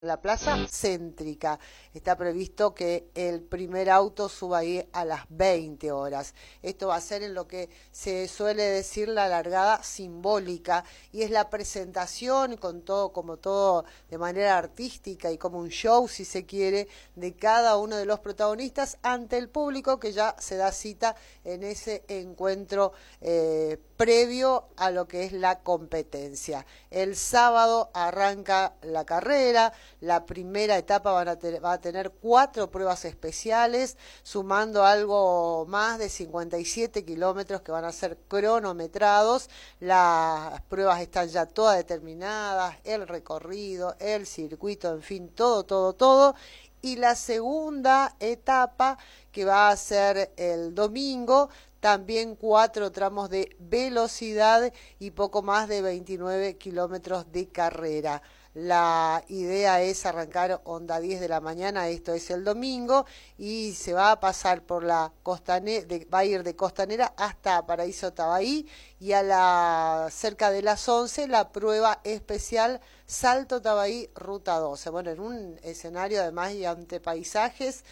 la plaza céntrica. Está previsto que el primer auto suba ahí a las 20 horas. Esto va a ser en lo que se suele decir la largada simbólica y es la presentación con todo, como todo de manera artística y como un show, si se quiere, de cada uno de los protagonistas ante el público que ya se da cita en ese encuentro previo a lo que es la competencia. El sábado arranca la carrera. La primera etapa va a tener 4 pruebas especiales, sumando algo más de 57 kilómetros que van a ser cronometrados. Las pruebas están ya todas determinadas, el recorrido, el circuito, en fin, todo. Y la segunda etapa, que va a ser el domingo, también 4 tramos de velocidad y poco más de 29 kilómetros de carrera. La idea es arrancar onda 10 de la mañana, esto es el domingo, y se va a pasar por la costanera, va a ir de Costanera hasta Paraíso Tabaí, y cerca de las 11 la prueba especial Salto Tabaí Ruta 12. Bueno, en un escenario además y ante paisajes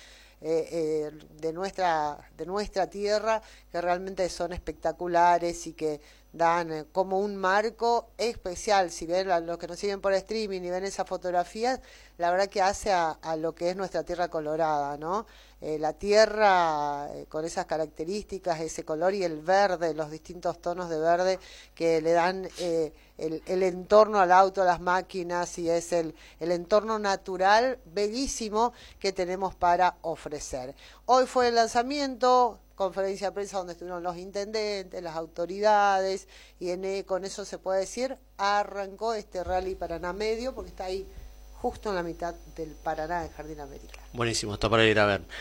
de nuestra tierra que realmente son espectaculares y que dan como un marco especial. Si ven los que nos siguen por streaming y ven esas fotografías, la verdad que hace a lo que es nuestra tierra colorada, ¿no? La tierra con esas características, ese color y el verde, los distintos tonos de verde que le dan el entorno al auto, a las máquinas, y es el entorno natural bellísimo que tenemos para ofrecer. Hoy fue el lanzamiento, conferencia de prensa donde estuvieron los intendentes, las autoridades, y con eso se puede decir, arrancó este Rally Paraná Medio, porque está ahí justo en la mitad del Paraná de Jardín América. Buenísimo, está para ir a ver.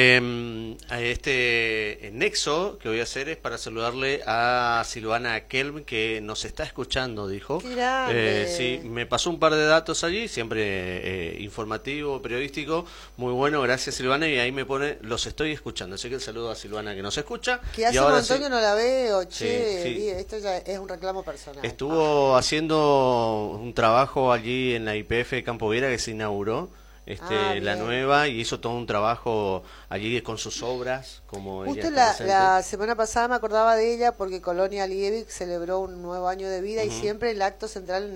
Este nexo que voy a hacer es para saludarle a Silvana Kelm, que nos está escuchando, dijo. Sí, me pasó un par de datos allí, siempre informativo, periodístico, muy bueno, gracias Silvana, y ahí me pone, los estoy escuchando, así que el saludo a Silvana que nos escucha. Que hace un montón que no la veo, che, sí. Esto ya es un reclamo personal. Estuvo haciendo un trabajo allí en la YPF Campo Viera que se inauguró. La nueva, y hizo todo un trabajo allí con sus obras, como justo ella la semana pasada me acordaba de ella porque Colonia Liebig celebró un nuevo año de vida, y siempre el acto central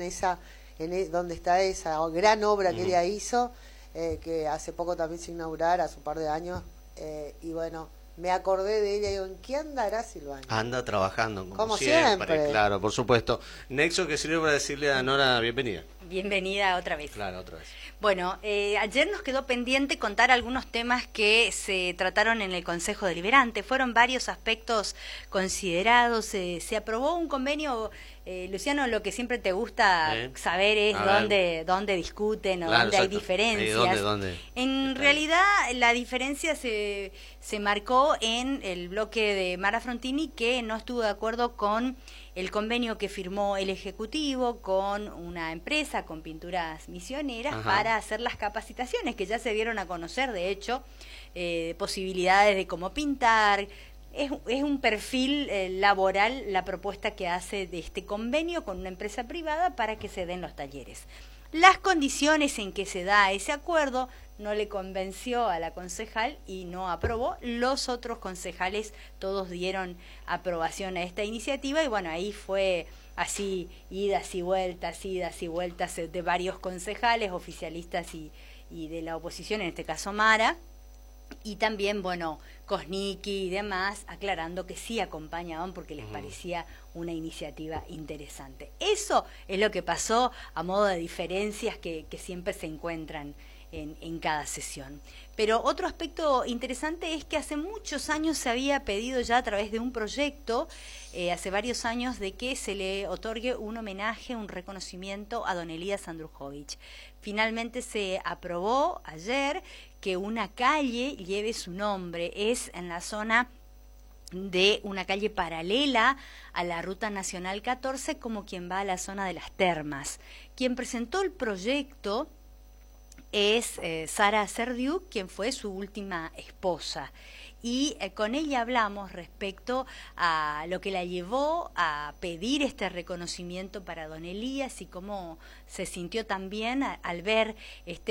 donde está esa gran obra que ella hizo, que hace poco también se inaugurara, hace un par de años, y bueno, me acordé de ella y digo, ¿en qué andará Silvana? Anda trabajando, como siempre. Claro, por supuesto. Nexo, que sirve para decirle a Nora bienvenida. Bienvenida otra vez. Claro, otra vez. Bueno, ayer nos quedó pendiente contar algunos temas que se trataron en el Consejo Deliberante. Fueron varios aspectos considerados. Se aprobó un convenio, Luciano, lo que siempre te gusta saber es dónde discuten o dónde hay diferencias. En realidad, la diferencia se marcó en el bloque de Mara Frontini, que no estuvo de acuerdo con el convenio que firmó el Ejecutivo con una empresa, con Pinturas Misioneras, para hacer las capacitaciones que ya se dieron a conocer, de hecho, posibilidades de cómo pintar. Es un perfil laboral la propuesta que hace de este convenio con una empresa privada para que se den los talleres. Las condiciones en que se da ese acuerdo no le convenció a la concejal y no aprobó. Los otros concejales todos dieron aprobación a esta iniciativa, y bueno, ahí fue así idas y vueltas de varios concejales, oficialistas y de la oposición, en este caso Mara, y también, bueno, Kosnicki y demás, aclarando que sí acompañaban porque les parecía una iniciativa interesante. Eso es lo que pasó a modo de diferencias que siempre se encuentran en cada sesión. Pero otro aspecto interesante es que hace muchos años se había pedido ya a través de un proyecto, hace varios años, de que se le otorgue un homenaje, un reconocimiento a don Elías Andrujovich. Finalmente se aprobó ayer que una calle lleve su nombre. Es en la zona de una calle paralela a la Ruta Nacional 14, como quien va a la zona de las termas. Quien presentó el proyecto es Sara Serdiuk, quien fue su última esposa. Y con ella hablamos respecto a lo que la llevó a pedir este reconocimiento para don Elías y cómo se sintió también al ver este